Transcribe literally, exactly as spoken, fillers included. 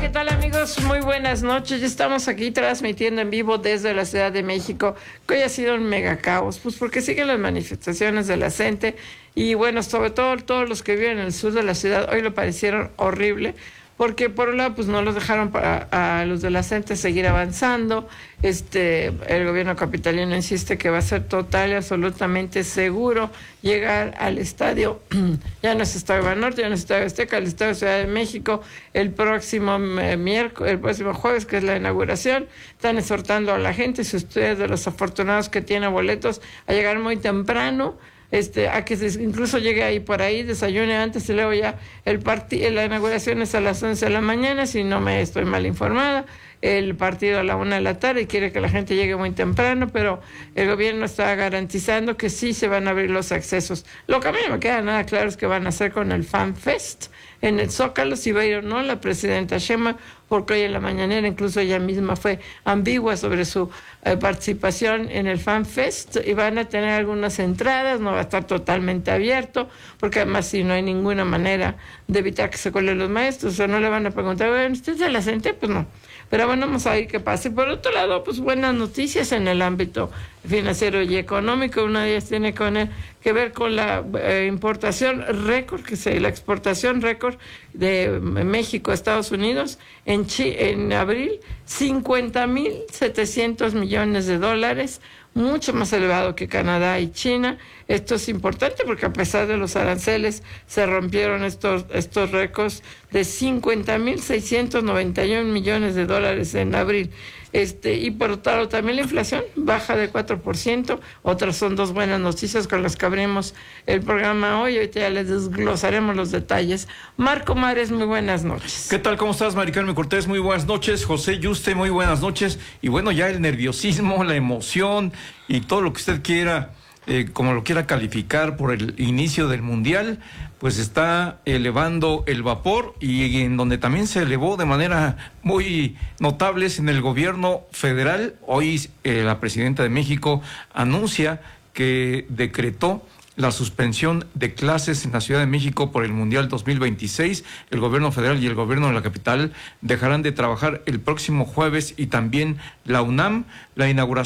¿qué tal, amigos? Muy buenas noches. Ya estamos aquí transmitiendo en vivo desde la Ciudad de México, que hoy ha sido un mega caos, pues porque siguen las manifestaciones de la gente y bueno, sobre todo todos los que viven en el sur de la ciudad hoy lo parecieron horrible, porque por un lado pues no los dejaron para, a los de la gente seguir avanzando. Este, el gobierno capitalino insiste que va a ser total y absolutamente seguro llegar al estadio, ya no es Estadio Banorte, ya no es Estadio Azteca, el Estadio Ciudad de México, el próximo eh, miércoles, el próximo jueves, que es la inauguración. Están exhortando a la gente, si ustedes de los afortunados que tienen boletos, a llegar muy temprano, este, a que se, incluso llegue ahí por ahí, desayune antes y luego ya el partido, la inauguración es a las once de la mañana, si no me estoy mal informada. El partido a la una de la tarde y quiere que la gente llegue muy temprano, pero el gobierno está garantizando que sí se van a abrir los accesos. Lo que a mí no me queda nada claro es qué van a hacer con el Fan Fest en el Zócalo, si va a ir o no la presidenta Sheinbaum, porque hoy en la mañanera incluso ella misma fue ambigua sobre su eh, participación en el Fan Fest, y van a tener algunas entradas, no va a estar totalmente abierto, porque además si no hay ninguna manera de evitar que se colen los maestros, o sea, no le van a preguntar, bueno, ¿usted se la senté? Pues no. Pero bueno, vamos a ver qué pasa. Y por otro lado, pues buenas noticias en el ámbito financiero y económico. Una de ellas tiene con el, que ver con la eh, importación récord, que se, la exportación récord de México a Estados Unidos en, Chi, en abril, cincuenta mil setecientos millones de dólares, mucho más elevado que Canadá y China. Esto es importante porque a pesar de los aranceles se rompieron estos, estos récords de cincuenta mil seiscientos noventa y un millones de dólares en abril. Este, y por otro lado también la inflación baja de cuatro por ciento. Otras son dos buenas noticias con las que abrimos el programa hoy. Ahorita ya les desglosaremos los detalles. Marco Mares, muy buenas noches. ¿Qué tal? ¿Cómo estás, Mari Carmen Cortés? Muy buenas noches. José Yuste, muy buenas noches. Y bueno, ya el nerviosismo, la emoción y todo lo que usted quiera, eh, como lo quiera calificar por el inicio del Mundial, pues está elevando el vapor, y en donde también se elevó de manera muy notable es en el gobierno federal. Hoy eh, la presidenta de México anuncia que decretó la suspensión de clases en la Ciudad de México por el Mundial dos mil veintiséis. El gobierno federal y el gobierno de la capital dejarán de trabajar el próximo jueves, y también la UNAM. La inauguración